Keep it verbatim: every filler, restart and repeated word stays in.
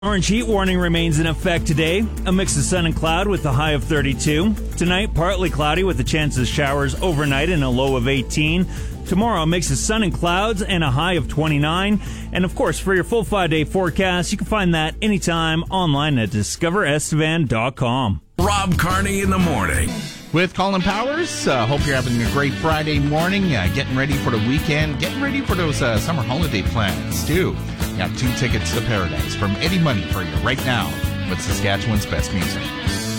Orange heat warning remains in effect today. A mix of sun and cloud with a high of thirty-two. Tonight, partly cloudy with a chance of showers overnight and a low of eighteen. Tomorrow, a mix of sun and clouds and a high of twenty-nine. And of course, for your full five-day forecast, you can find that anytime online at discover estevan dot com. Rob Carney in the morning. With Colin Powers, uh, hope you're having a great Friday morning, uh, getting ready for the weekend, getting ready for those uh, summer holiday plans, too. Got two tickets to paradise from Eddie Money for you right now with Saskatchewan's best music.